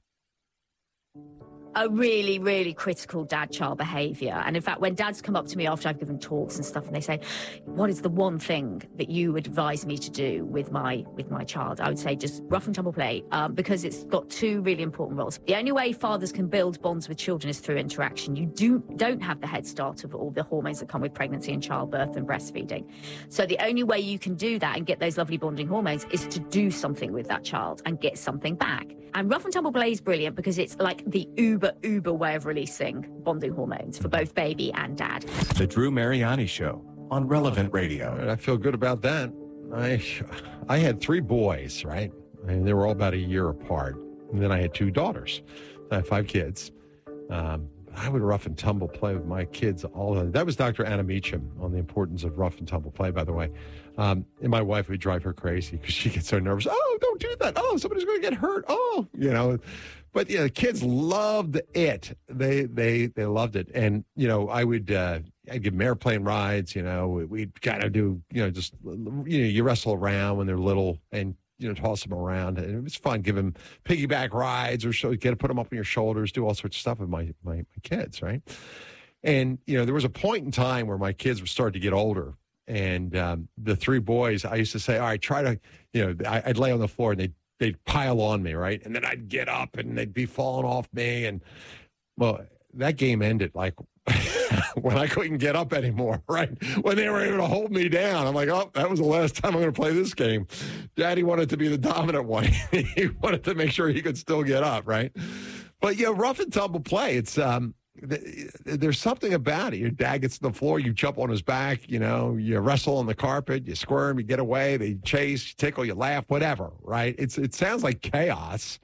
A really, really critical dad-child behaviour. And in fact, when dads come up to me after I've given talks and stuff, and they say, what is the one thing that you would advise me to do with my with my child? I would say just rough and tumble play, um, because it's got two really important roles. The only way fathers can build bonds with children is through interaction. You do, don't have the head start of all the hormones that come with pregnancy and childbirth and breastfeeding. So the only way you can do that and get those lovely bonding hormones is to do something with that child and get something back. And rough and tumble play is brilliant because it's like the uber, uber way of releasing bonding hormones for both baby and dad. The Drew Mariani Show on Relevant Radio. I feel good about that. I I had three boys, right? And they were all about a year apart. And then I had two daughters. I have five kids. Um, I would rough and tumble play with my kids all the time. That was Doctor Anna Meacham on the importance of rough and tumble play, by the way. Um, and my wife would drive her crazy because she gets so nervous. Oh, don't do that. Oh, somebody's going to get hurt. Oh, you know. But, yeah, the kids loved it. They they they loved it. And, you know, I would uh, I'd give them airplane rides, you know. We'd kind of do, you know, just, you know, you wrestle around when they're little and, you know, toss them around. And it was fun. Give them piggyback rides or show, get put them up on your shoulders, do all sorts of stuff with my, my, my kids, right? And, you know, there was a point in time where my kids were starting to get older. And um, the three boys, I used to say, all right, try to, you know, I, I'd lay on the floor and they'd, they'd pile on me, right? And then I'd get up and they'd be falling off me. And, well, that game ended like when I couldn't get up anymore, right? When they were able to hold me down. I'm like, oh, that was the last time I'm going to play this game. Daddy wanted to be the dominant one. He wanted to make sure he could still get up, right? But, yeah, rough and tumble play. It's, um, there's something about it. Your dad gets to the floor, you jump on his back, you know, you wrestle on the carpet, you squirm, you get away, they chase, you tickle, you laugh, whatever, right? It's It sounds like chaos,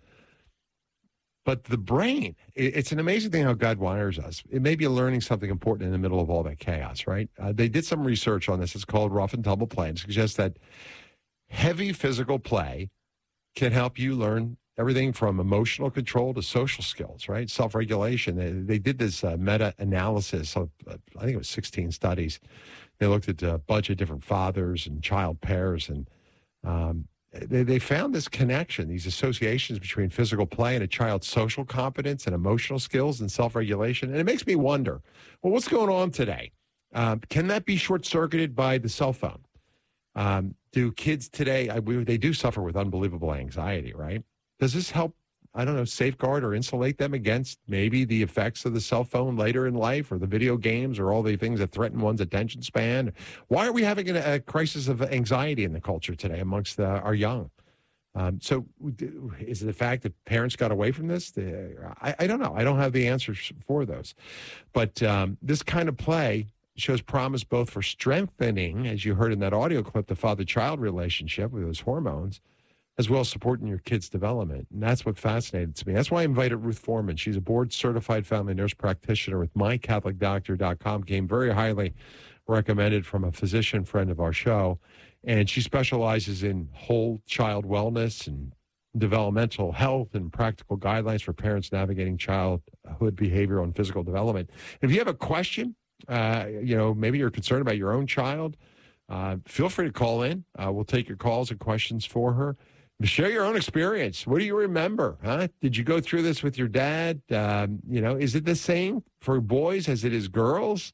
but the brain, it's an amazing thing how God wires us. It may be learning something important in the middle of all that chaos, right? Uh, they did some research on this. It's called rough and tumble play, and suggests that heavy physical play can help you learn everything from emotional control to social skills, right? Self-regulation. They, they did this uh, meta-analysis of, uh, I think it was sixteen studies. They looked at a bunch of different fathers and child pairs, and um, they, they found this connection, these associations between physical play and a child's social competence and emotional skills and self-regulation. And it makes me wonder, well, what's going on today? Um, can that be short-circuited by the cell phone? Um, do kids today, I, we, they do suffer with unbelievable anxiety, right? Does this help, I don't know, safeguard or insulate them against maybe the effects of the cell phone later in life or the video games or all the things that threaten one's attention span? Why are we having a, a crisis of anxiety in the culture today amongst the, our young? Um, so is it the fact that parents got away from this? I, I don't know. I don't have the answers for those. But um, this kind of play shows promise both for strengthening, as you heard in that audio clip, the father-child relationship with those hormones, as well as supporting your kid's development. And that's what fascinated to me. That's why I invited Ruth Foreman. She's a board-certified family nurse practitioner with my catholic doctor dot com. Came very highly recommended from a physician friend of our show. And she specializes in whole child wellness and developmental health and practical guidelines for parents navigating childhood behavioral and physical development. If you have a question, uh, you know, maybe you're concerned about your own child, uh, feel free to call in. Uh, we'll take your calls and questions for her. Share your own experience. What do you remember? Huh? Did you go through this with your dad? Um, you know, is it the same for boys as it is girls?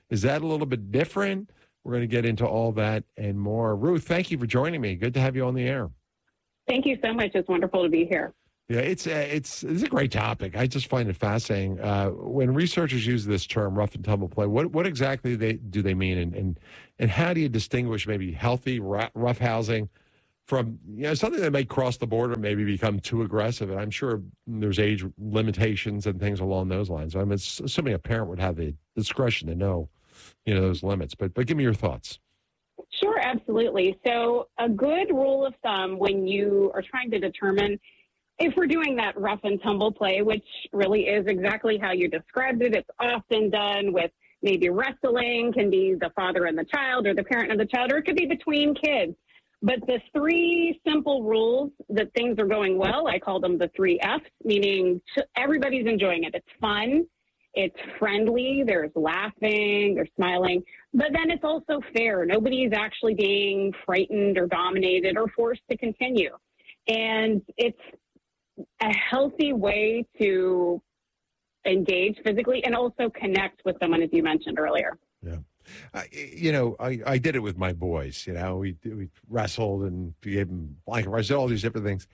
Is that a little bit different? We're going to get into all that and more. Ruth, thank you for joining me. Good to have you on the air. Thank you so much. It's wonderful to be here. Yeah, it's uh, it's it's a great topic. I just find it fascinating. Uh, when researchers use this term, rough and tumble play, what what exactly they do they mean, and and, and how do you distinguish maybe healthy rough housing from, you know, something that may cross the border, maybe become too aggressive? And I'm sure there's age limitations and things along those lines. I'm assuming a parent would have the discretion to know, you know, those limits. But but give me your thoughts. Sure, absolutely. So a good rule of thumb when you are trying to determine if we're doing that rough and tumble play, which really is exactly how you described it, it's often done with maybe wrestling, can be the father and the child or the parent and the child, or it could be between kids. But the three simple rules that things are going well, I call them the three F's, meaning everybody's enjoying it. It's fun, it's friendly, there's laughing, there's smiling, but then it's also fair. Nobody's actually being frightened or dominated or forced to continue. And it's a healthy way to engage physically and also connect with someone, as you mentioned earlier. Yeah. Uh, you know, I, I did it with my boys. You know, we we wrestled and gave them blanket rides, all these different things.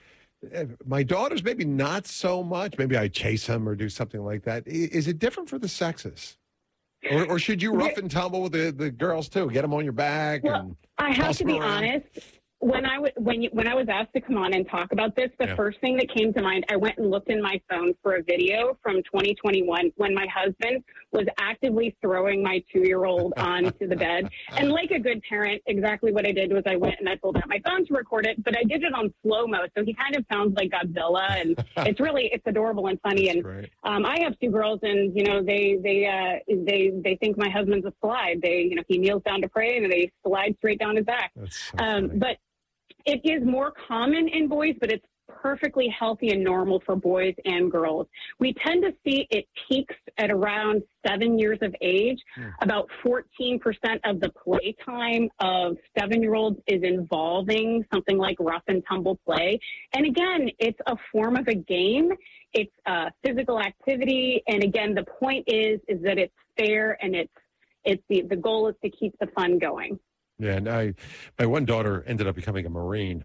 My daughters, maybe not so much. Maybe I chase them or do something like that. Is it different for the sexes? Or, or should you rough and tumble with the, the girls, too? Get them on your back? Well, and I have to be around? honest. When I, w- when, you, when I was asked to come on and talk about this, the Yeah. first thing that came to mind, I went and looked in my phone for a video from twenty twenty-one when my husband was actively throwing my two-year-old onto the bed. And like a good parent, exactly what I did was I went and I pulled out my phone to record it, but I did it on slow-mo, so he kind of sounds like Godzilla, and it's really, it's adorable and funny. And um, I have two girls, and, you know, they they uh, they they think my husband's a slide. They, you know, he kneels down to pray, and they slide straight down his back. So um, but it is more common in boys, but it's perfectly healthy and normal for boys and girls. We tend to see it peaks at around seven years of age. Mm. About fourteen percent of the playtime of seven-year-olds is involving something like rough and tumble play. And again, it's a form of a game. It's a physical activity. And again, the point is, is that it's fair, and it's, it's the, the goal is to keep the fun going. Yeah, and I, my one daughter ended up becoming a Marine.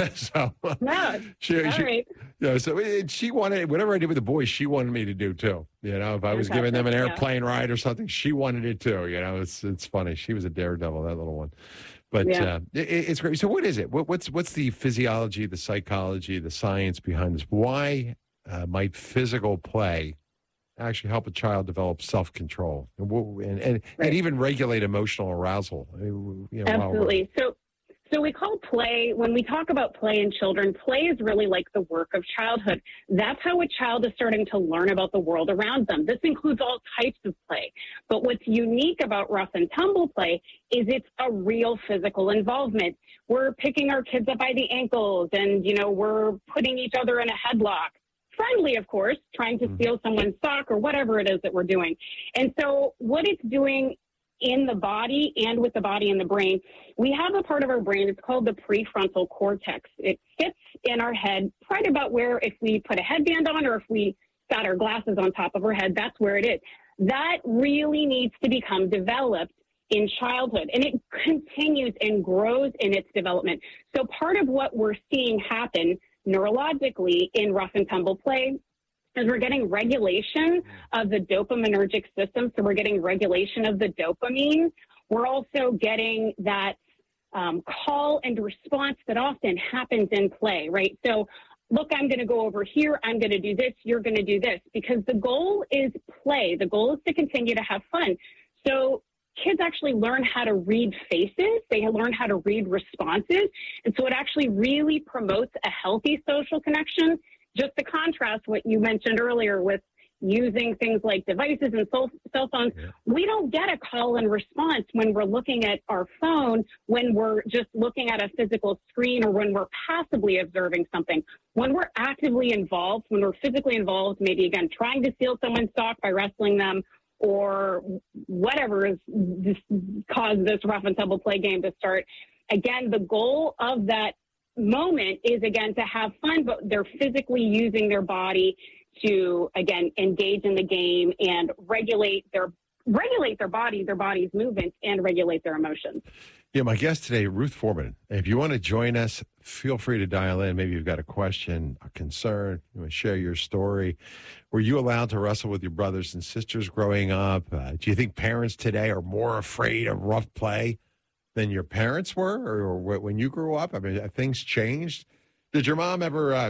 so no, she, all she, right. Yeah, so it, she wanted, whatever I did with the boys, she wanted me to do too. You know, if I was giving them an airplane yeah. ride or something, she wanted it too. You know, it's it's funny. She was a daredevil, that little one. But yeah. uh, it, it's great. So what is it? What, what's what's the physiology, the psychology, the science behind this? Why uh, might physical play actually help a child develop self-control and and, and, right. and even regulate emotional arousal? You know, absolutely. So, so we call play, when we talk about play in children, play is really like the work of childhood. That's how a child is starting to learn about the world around them. This includes all types of play. But what's unique about rough and tumble play is it's a real physical involvement. We're picking our kids up by the ankles, and, you know, we're putting each other in a headlock. Friendly, of course, trying to steal someone's sock or whatever it is that we're doing. And so what it's doing in the body and with the body and the brain, we have a part of our brain, it's called the prefrontal cortex. It sits in our head right about where, if we put a headband on or if we got our glasses on top of our head, that's where it is. That really needs to become developed in childhood, and it continues and grows in its development. So part of what we're seeing happen neurologically in rough and tumble play is we're getting regulation of the dopaminergic system. So we're getting regulation of the dopamine. We're also getting that um, call and response that often happens in play, right? So look, I'm going to go over here. I'm going to do this. You're going to do this, because the goal is play. The goal is to continue to have fun. So kids actually learn how to read faces. They learn how to read responses. And so it actually really promotes a healthy social connection. Just to contrast what you mentioned earlier with using things like devices and cell, cell phones, yeah. we don't get a call and response when we're looking at our phone, when we're just looking at a physical screen, or when we're passively observing something. When we're actively involved, when we're physically involved, maybe, again, trying to steal someone's sock by wrestling them, or whatever has caused this rough and tumble play game to start. Again, the goal of that moment is, again, to have fun, but they're physically using their body to, again, engage in the game and regulate their regulate their body, their body's movement, and regulate their emotions. Yeah, my guest today, Ruth Foreman. If you want to join us, feel free to dial in. Maybe you've got a question, a concern, you want to share your story. Were you allowed to wrestle with your brothers and sisters growing up? Uh, do you think parents today are more afraid of rough play than your parents were, or, or when you grew up? I mean, have things changed? Did your mom ever uh,